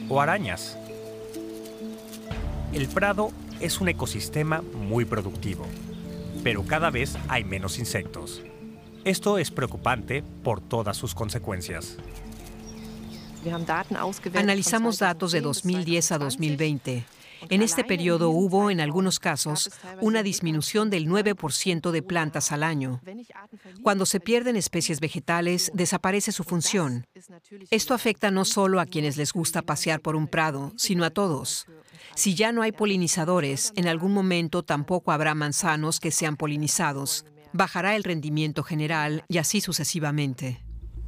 o arañas. El prado es un ecosistema muy productivo, pero cada vez hay menos insectos. Esto es preocupante por todas sus consecuencias. Analizamos datos de 2010 a 2020. En este periodo hubo, en algunos casos, una disminución del 9% de plantas al año. Cuando se pierden especies vegetales, desaparece su función. Esto afecta no solo a quienes les gusta pasear por un prado, sino a todos. Si ya no hay polinizadores, en algún momento tampoco habrá manzanos que sean polinizados. Bajará el rendimiento general y así sucesivamente.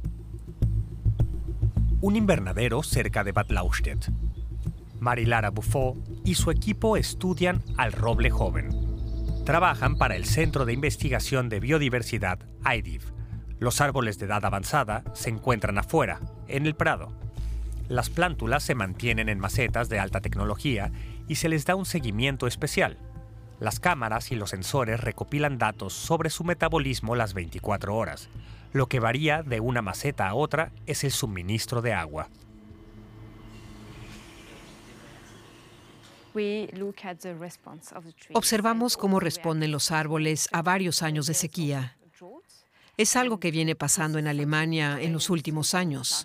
Un invernadero cerca de Bad Lauchstädt. Marilara Buffo y su equipo estudian al roble joven. Trabajan para el Centro de Investigación de Biodiversidad, IDIV. Los árboles de edad avanzada se encuentran afuera, en el prado. Las plántulas se mantienen en macetas de alta tecnología y se les da un seguimiento especial. Las cámaras y los sensores recopilan datos sobre su metabolismo las 24 horas. Lo que varía de una maceta a otra es el suministro de agua. Observamos cómo responden los árboles a varios años de sequía. Es algo que viene pasando en Alemania en los últimos años.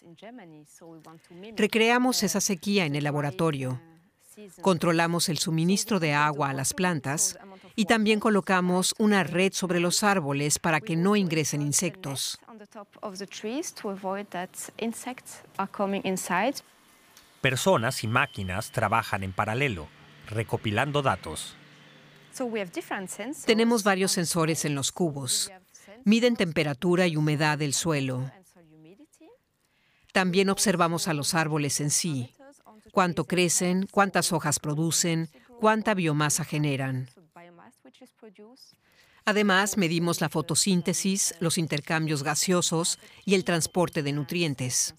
Recreamos esa sequía en el laboratorio. Controlamos el suministro de agua a las plantas y también colocamos una red sobre los árboles para que no ingresen insectos. Personas y máquinas trabajan en paralelo, recopilando datos. Tenemos varios sensores en los cubos. Miden temperatura y humedad del suelo. También observamos a los árboles en sí. Cuánto crecen, cuántas hojas producen, cuánta biomasa generan. Además, medimos la fotosíntesis, los intercambios gaseosos y el transporte de nutrientes.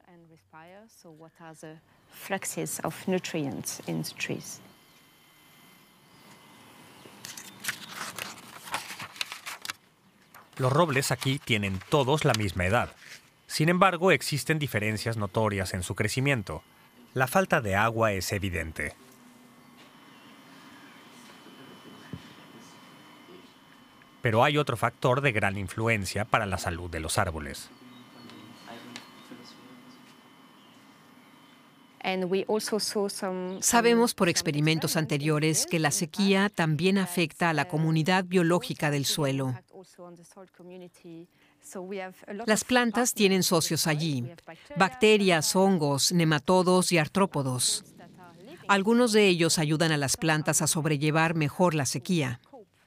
Los robles aquí tienen todos la misma edad. Sin embargo, existen diferencias notorias en su crecimiento. La falta de agua es evidente. Pero hay otro factor de gran influencia para la salud de los árboles. Sabemos por experimentos anteriores que la sequía también afecta a la comunidad biológica del suelo. Las plantas tienen socios allí: bacterias, hongos, nematodos y artrópodos. Algunos de ellos ayudan a las plantas a sobrellevar mejor la sequía.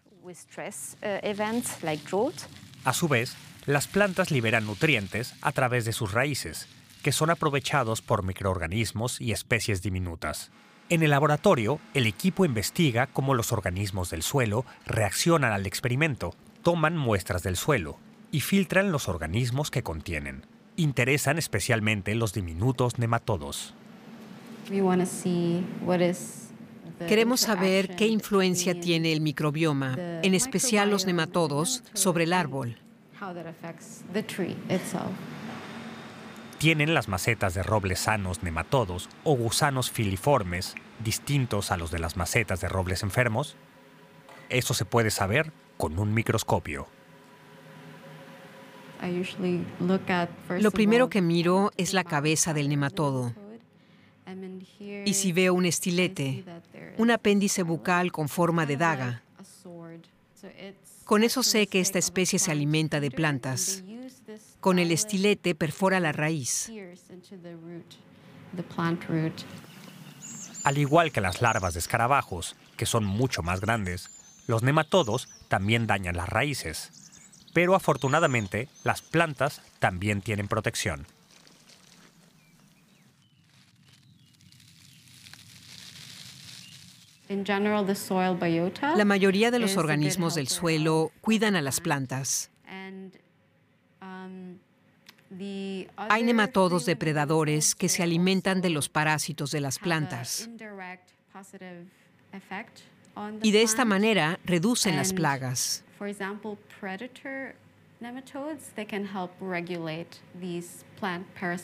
A su vez, las plantas liberan nutrientes a través de sus raíces, que son aprovechados por microorganismos y especies diminutas. En el laboratorio, el equipo investiga cómo los organismos del suelo reaccionan al experimento, toman muestras del suelo y filtran los organismos que contienen. Interesan especialmente los diminutos nematodos. Queremos saber qué influencia tiene el microbioma, en especial los nematodos, sobre el árbol. Tienen las macetas de robles sanos nematodos o gusanos filiformes distintos a los de las macetas de robles enfermos. Eso se puede saber con un microscopio. Lo primero que miro es la cabeza del nematodo. Y si veo un estilete, un apéndice bucal con forma de daga, con eso sé que esta especie se alimenta de plantas. Con el estilete perfora la raíz. Al igual que las larvas de escarabajos, que son mucho más grandes, los nematodos también dañan las raíces. Pero afortunadamente, las plantas también tienen protección. La mayoría de los organismos del suelo cuidan a las plantas. Hay nematodos depredadores que se alimentan de los parásitos de las plantas. Y de esta manera reducen las plagas.